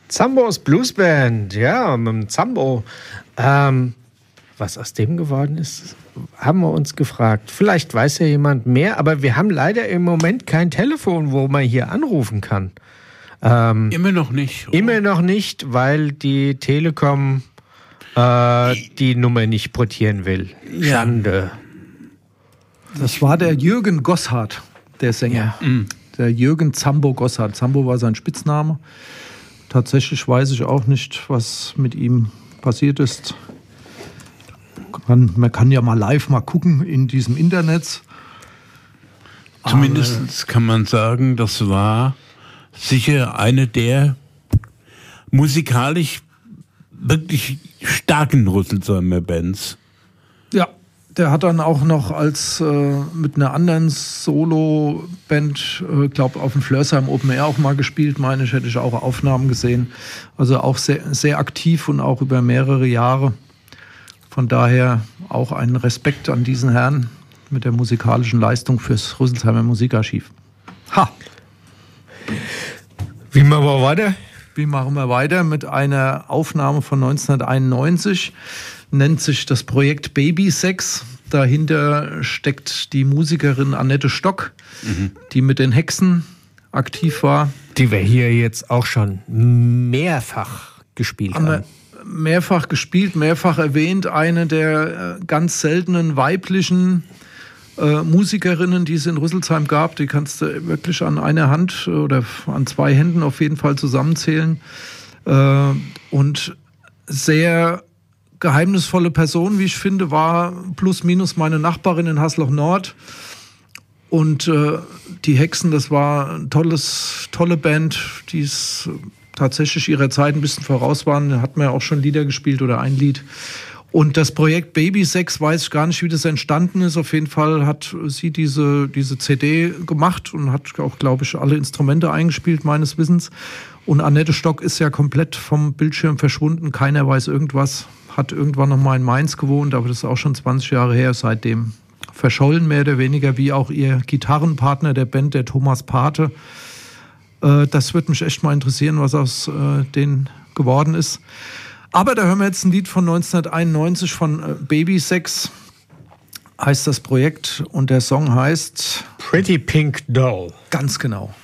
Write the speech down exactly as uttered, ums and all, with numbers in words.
Zambos Bluesband, ja, mit dem Zambo. Ähm, was aus dem geworden ist, haben wir uns gefragt. Vielleicht weiß ja jemand mehr, aber wir haben leider im Moment kein Telefon, wo man hier anrufen kann. Ähm, immer noch nicht. Oder? Immer noch nicht, weil die Telekom äh, die Nummer nicht portieren will. Ja. Schande. Das war der Jürgen Gosshardt, der Sänger. Ja. Mhm. Der Jürgen Zambo Gosshardt. Zambo war sein Spitzname. Tatsächlich weiß ich auch nicht, was mit ihm passiert ist. Man, man kann ja mal live mal gucken in diesem Internet. Zumindest Aber kann man sagen, das war sicher eine der musikalisch wirklich starken Rüsselsheimer Bands. Ja, der hat dann auch noch als äh, mit einer anderen Solo-Band, äh, glaube auf dem Flörsheim Open Air auch mal gespielt, meine ich, hätte ich auch Aufnahmen gesehen. Also auch sehr, sehr aktiv und auch über mehrere Jahre. Von daher auch einen Respekt an diesen Herrn mit der musikalischen Leistung fürs Rüsselsheimer Musikarchiv. Ha! Wie machen wir weiter? Wie machen wir weiter mit einer Aufnahme von neunzehnhunderteinundneunzig? Nennt sich das Projekt Babysex. Dahinter steckt die Musikerin Annette Stock, mhm. die mit den Hexen aktiv war. Die wir hier jetzt auch schon mehrfach gespielt haben. haben. Mehrfach gespielt, mehrfach erwähnt. Eine der ganz seltenen weiblichen äh, Musikerinnen, die es in Rüsselsheim gab. Die kannst du wirklich an einer Hand oder an zwei Händen auf jeden Fall zusammenzählen. Äh, und sehr geheimnisvolle Person, wie ich finde, war plus minus meine Nachbarin in Hasloch Nord. Und äh, die Hexen, das war eine tolles, tolle Band, die es tatsächlich ihrer Zeit ein bisschen voraus waren. Da hat man ja auch schon Lieder gespielt oder ein Lied. Und das Projekt Babysex, weiß ich gar nicht, wie das entstanden ist. Auf jeden Fall hat sie diese, diese C D gemacht und hat auch, glaube ich, alle Instrumente eingespielt, meines Wissens. Und Annette Stock ist ja komplett vom Bildschirm verschwunden. Keiner weiß irgendwas. Hat irgendwann noch mal in Mainz gewohnt, aber das ist auch schon zwanzig Jahre her. Seitdem verschollen, mehr oder weniger, wie auch ihr Gitarrenpartner der Band, der Thomas Pate. Äh, das würde mich echt mal interessieren, was aus äh, denen geworden ist. Aber da hören wir jetzt ein Lied von neunzehnhunderteinundneunzig von äh, Babysex, heißt das Projekt. Und der Song heißt Pretty Pink Doll. Ganz genau.